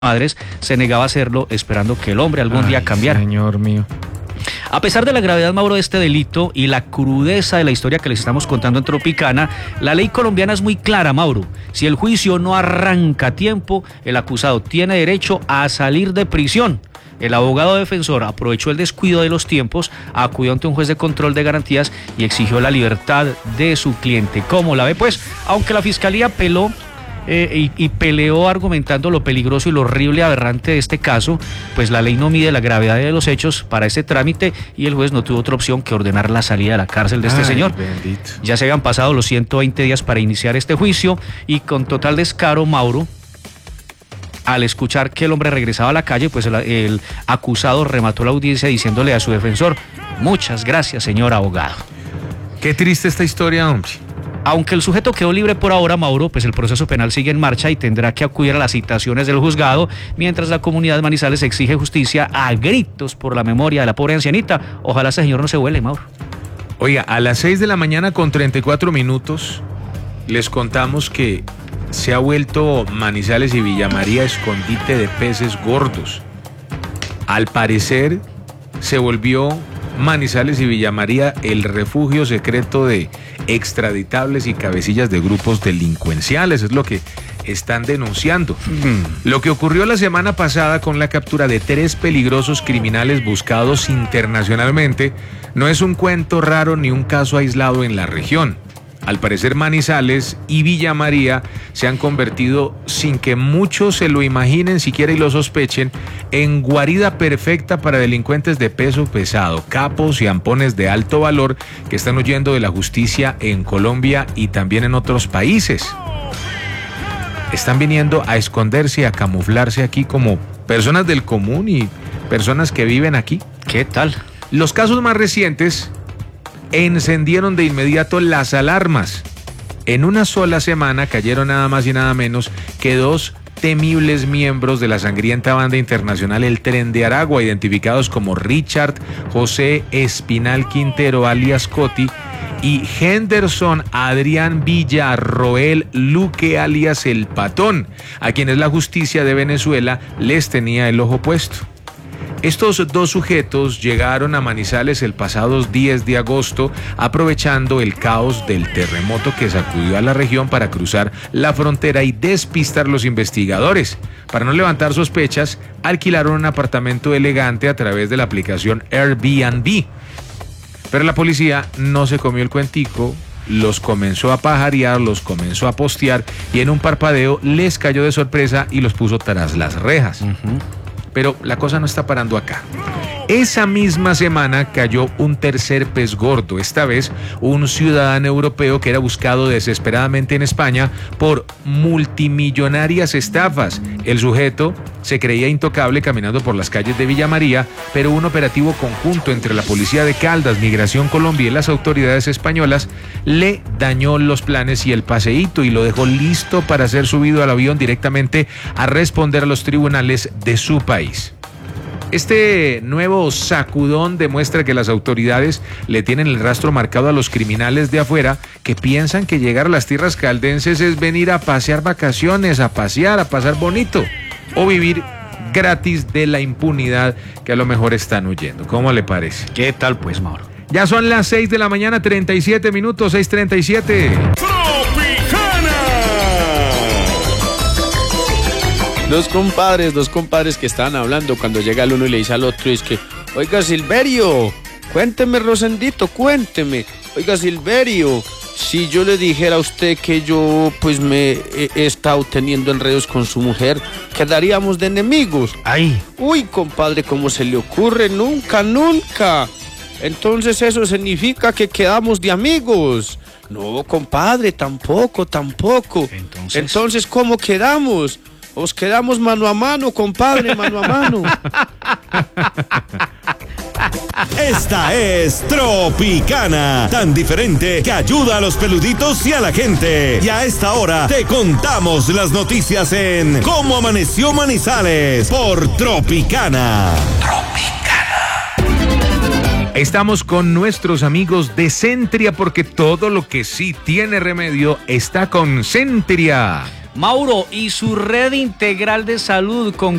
madres se negaba a hacerlo, esperando que el hombre algún día cambiara. Señor mío. A pesar de la gravedad, Mauro, de este delito y la crudeza de la historia que les estamos contando en Tropicana, la ley colombiana es muy clara, Mauro. Si el juicio no arranca a tiempo, el acusado tiene derecho a salir de prisión. El abogado defensor aprovechó el descuido de los tiempos, acudió ante un juez de control de garantías y exigió la libertad de su cliente. ¿Cómo la ve? Pues, aunque la fiscalía apeló y peleó argumentando lo peligroso y lo horrible y aberrante de este caso, pues la ley no mide la gravedad de los hechos para ese trámite y el juez no tuvo otra opción que ordenar la salida de la cárcel de este señor. Bendito. Ya se habían pasado los 120 días para iniciar este juicio y con total descaro, Mauro, al escuchar que el hombre regresaba a la calle, pues el acusado remató la audiencia diciéndole a su defensor: muchas gracias, señor abogado. Qué triste esta historia, hombre. Aunque el sujeto quedó libre por ahora, Mauro, pues el proceso penal sigue en marcha y tendrá que acudir a las citaciones del juzgado, mientras la comunidad de Manizales exige justicia a gritos por la memoria de la pobre ancianita. Ojalá ese señor no se huele, Mauro. Oiga, a las 6 de la mañana con 34 minutos les contamos que se ha vuelto Manizales y Villa María escondite de peces gordos. Al parecer se volvió Manizales y Villa María el refugio secreto de extraditables y cabecillas de grupos delincuenciales, es lo que están denunciando. Lo que ocurrió la semana pasada con la captura de 3 peligrosos criminales buscados internacionalmente no es un cuento raro ni un caso aislado en la región. Al parecer, Manizales y Villa María se han convertido, sin que muchos se lo imaginen siquiera y lo sospechen, en guarida perfecta para delincuentes de peso pesado, capos y ampones de alto valor que están huyendo de la justicia en Colombia y también en otros países. Están viniendo a esconderse y a camuflarse aquí como personas del común y personas que viven aquí. ¿Qué tal? Los casos más recientes encendieron de inmediato las alarmas. En una sola semana cayeron nada más y nada menos que 2 temibles miembros de la sangrienta banda internacional El Tren de Aragua, identificados como Richard José Espinal Quintero alias Coti y Henderson Adrián Villarroel Luque alias El Patón, a quienes la justicia de Venezuela les tenía el ojo puesto. Estos 2 sujetos llegaron a Manizales el pasado 10 de agosto, aprovechando el caos del terremoto que sacudió a la región para cruzar la frontera y despistar a los investigadores. Para no levantar sospechas, alquilaron un apartamento elegante a través de la aplicación Airbnb. Pero la policía no se comió el cuentico, los comenzó a pajarear, los comenzó a postear y en un parpadeo les cayó de sorpresa y los puso tras las rejas. Pero la cosa no está parando acá. Esa misma semana cayó un tercer pez gordo, esta vez un ciudadano europeo que era buscado desesperadamente en España por multimillonarias estafas. El sujeto se creía intocable caminando por las calles de Villa María, pero un operativo conjunto entre la policía de Caldas, Migración Colombia y las autoridades españolas le dañó los planes y el paseíto y lo dejó listo para ser subido al avión directamente a responder a los tribunales de su país. Este nuevo sacudón demuestra que las autoridades le tienen el rastro marcado a los criminales de afuera que piensan que llegar a las tierras caldenses es venir a pasear vacaciones, a pasear, a pasar bonito o vivir gratis de la impunidad que a lo mejor están huyendo. ¿Cómo le parece? ¿Qué tal pues, Mauro? Ya son las 6 de la mañana, 37 minutos, 6:37. Dos compadres que estaban hablando cuando llega el uno y le dice al otro, es que, oiga Silverio, cuénteme Rosendito, cuénteme, oiga Silverio, si yo le dijera a usted que yo pues me he estado teniendo enredos con su mujer, quedaríamos de enemigos. Ay. Uy, compadre, ¿cómo se le ocurre? Nunca. Entonces eso significa que quedamos de amigos. No, compadre, tampoco. Entonces, ¿cómo quedamos? Os quedamos mano a mano, compadre, mano a mano. Esta es Tropicana, tan diferente que ayuda a los peluditos y a la gente. Y a esta hora te contamos las noticias en Cómo Amaneció Manizales por Tropicana. Estamos con nuestros amigos de Centria porque todo lo que sí tiene remedio está con Centria. Mauro, y su red integral de salud, ¿con